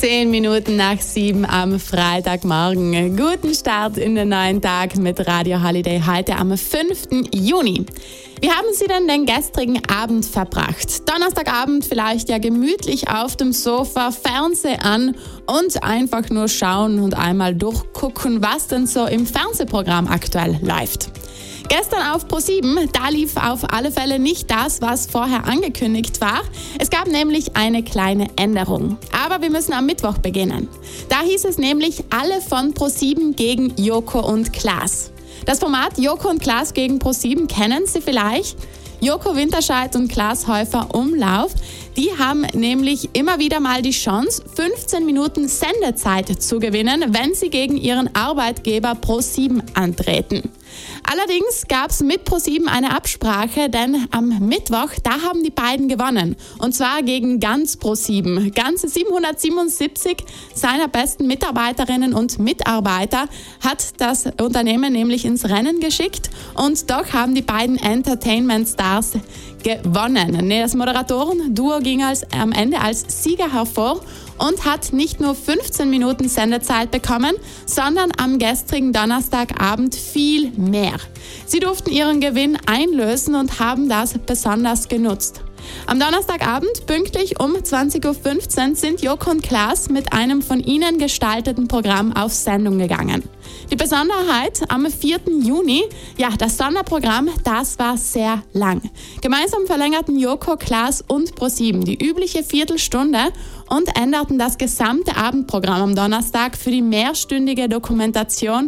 10 Minuten nach 7 am Freitagmorgen. Guten Start in den neuen Tag mit Radio Holiday heute am 5. Juni. Wie haben Sie denn den gestrigen Abend verbracht? Donnerstagabend vielleicht ja gemütlich auf dem Sofa, Fernseher an und einfach nur schauen und einmal durchgucken, was denn so im Fernsehprogramm aktuell läuft. Gestern auf Pro7, da lief auf alle Fälle nicht das, was vorher angekündigt war. Es gab nämlich eine kleine Änderung. Aber wir müssen am Mittwoch beginnen. Da hieß es nämlich alle von Pro7 gegen Joko und Klaas. Das Format Joko und Klaas gegen Pro7 kennen Sie vielleicht. Joko Winterscheid und Klaas Häufer-Umlauf, die haben nämlich immer wieder mal die Chance, 15 Minuten Sendezeit zu gewinnen, wenn sie gegen ihren Arbeitgeber Pro7 antreten. Allerdings gab es mit Pro7 eine Absprache, denn am Mittwoch, da haben die beiden gewonnen. Und zwar gegen ganz Pro7. Ganze 777 seiner besten Mitarbeiterinnen und Mitarbeiter hat das Unternehmen nämlich ins Rennen geschickt. Und doch haben die beiden Entertainment-Stars gewonnen. Das Moderatoren-Duo ging am Ende als Sieger hervor und hat nicht nur 15 Minuten Sendezeit bekommen, sondern am gestrigen Donnerstagabend viel mehr. Sie durften ihren Gewinn einlösen und haben das besonders genutzt. Am Donnerstagabend, pünktlich um 20.15 Uhr, sind Joko und Klaas mit einem von ihnen gestalteten Programm auf Sendung gegangen. Die Besonderheit am 4. Juni, das Sonderprogramm, das war sehr lang. Gemeinsam verlängerten Joko, Klaas und Pro7 die übliche Viertelstunde und änderten das gesamte Abendprogramm am Donnerstag für die mehrstündige Dokumentation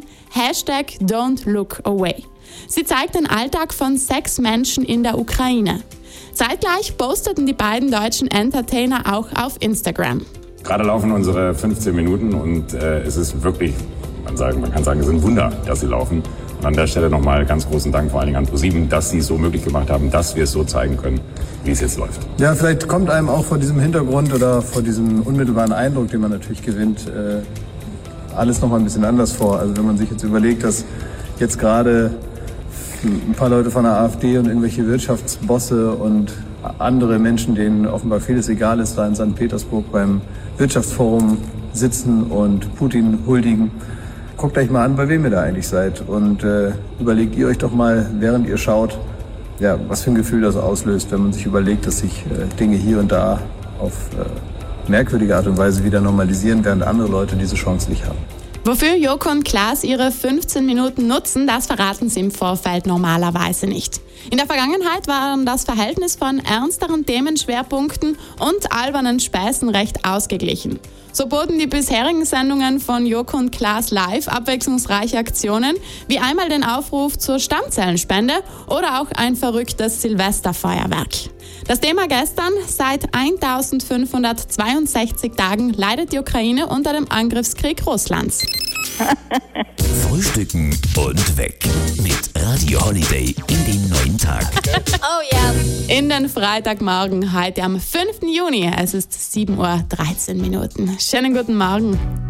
#Don'tLookAway. Sie zeigt den Alltag von 6 Menschen in der Ukraine. Zeitgleich posteten die beiden deutschen Entertainer auch auf Instagram. Gerade laufen unsere 15 Minuten und es ist wirklich, man kann sagen, es ist ein Wunder, dass sie laufen. Und an der Stelle nochmal ganz großen Dank vor allen Dingen an Pro7, dass sie es so möglich gemacht haben, dass wir es so zeigen können, wie es jetzt läuft. Ja, vielleicht kommt einem auch vor diesem Hintergrund oder vor diesem unmittelbaren Eindruck, den man natürlich gewinnt, alles nochmal ein bisschen anders vor. Also wenn man sich jetzt überlegt, dass jetzt gerade ein paar Leute von der AfD und irgendwelche Wirtschaftsbosse und andere Menschen, denen offenbar vieles egal ist, da in St. Petersburg beim Wirtschaftsforum sitzen und Putin huldigen. Guckt euch mal an, bei wem ihr da eigentlich seid und überlegt ihr euch doch mal, während ihr schaut, was für ein Gefühl das auslöst, wenn man sich überlegt, dass sich Dinge hier und da auf merkwürdige Art und Weise wieder normalisieren, während andere Leute diese Chance nicht haben. Wofür Joko und Klaas ihre 15 Minuten nutzen, das verraten sie im Vorfeld normalerweise nicht. In der Vergangenheit war das Verhältnis von ernsteren Themenschwerpunkten und albernen Späßen recht ausgeglichen. So boten die bisherigen Sendungen von Joko und Klaas live abwechslungsreiche Aktionen, wie einmal den Aufruf zur Stammzellenspende oder auch ein verrücktes Silvesterfeuerwerk. Das Thema gestern: seit 1562 Tagen leidet die Ukraine unter dem Angriffskrieg Russlands. Frühstücken und weg mit Radio Holiday in den neuen Tag. Oh ja. In den Freitagmorgen heute am 5. Juni. Es ist 7:13 Uhr. Schönen guten Morgen.